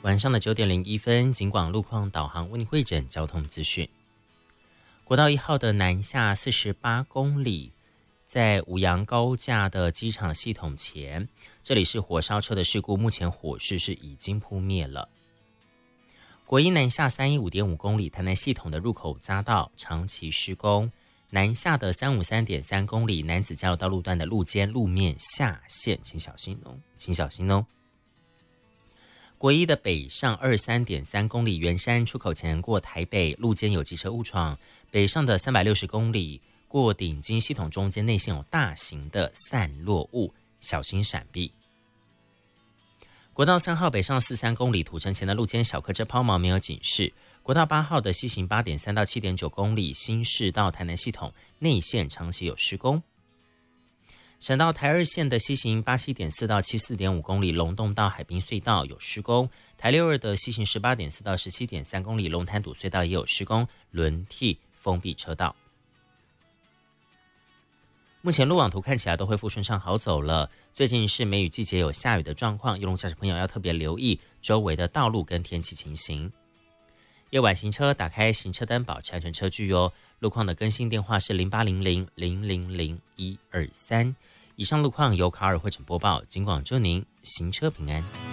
晚上的9点01分，警广路况导航为你汇整交通资讯。国道1号的南下48公里，在五杨高架的机场系统前，这里是火烧车的事故，目前火势是已经扑灭了。国一南下315.5公里，台南系统的入口匝道长期施工，南下的353.3公里，楠梓交流道路段的路肩路面下陷，请小心哦。国一的北上23.3公里，圆山出口前过台北，路肩有机车误闯；北上的360公里，过顶金系统中间内线有大型的散落物，小心闪避。国道3号北上43公里，土城前的路肩小客车抛锚没有警示。国道8号的西行8.3到7.9公里，新市到台南系统内线长期有施工。省道台2线的西行87.4到74.5公里，龙洞到海滨隧道有施工；台62的西行18.4到17.3公里，龙潭堵隧道也有施工，轮替封闭车道。目前路网图看起来都恢复顺畅好走了。最近是梅雨季节，有下雨的状况，邮轮驾驶朋友要特别留意周围的道路跟天气情形。夜晚行车打开行车灯，保持安全车距哦。路况的更新电话是0800000123。以上路况由卡尔汇整播报，警广祝您行车平安。